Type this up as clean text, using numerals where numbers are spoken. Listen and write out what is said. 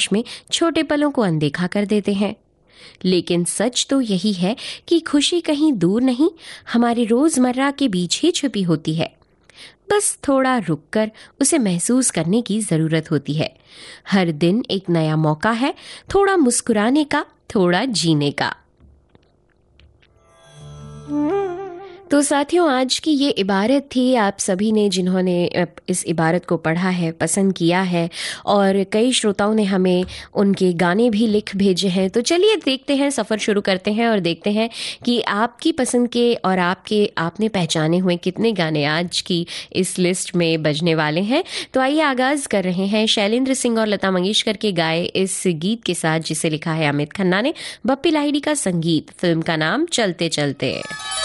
तलाश में छोटे पलों को अनदेखा कर देते हैं। लेकिन सच तो यही है कि खुशी कहीं दूर नहीं, हमारे रोजमर्रा के बीच ही छुपी होती है। बस थोड़ा रुककर उसे महसूस करने की जरूरत होती है। हर दिन एक नया मौका है, थोड़ा मुस्कुराने का, थोड़ा जीने का। तो साथियों, आज की ये इबारत थी। आप सभी ने जिन्होंने इस इबारत को पढ़ा है, पसंद किया है, और कई श्रोताओं ने हमें उनके गाने भी लिख भेजे हैं। तो चलिए देखते हैं, सफ़र शुरू करते हैं और देखते हैं कि आपकी पसंद के और आपने पहचाने हुए कितने गाने आज की इस लिस्ट में बजने वाले हैं। तो आइए आगाज़ कर रहे हैं शैलेंद्र सिंह और लता मंगेशकर के गाए इस गीत के साथ, जिसे लिखा है अमित खन्ना ने। बप्पी लाहिड़ी का संगीत, फिल्म का नाम चलते चलते।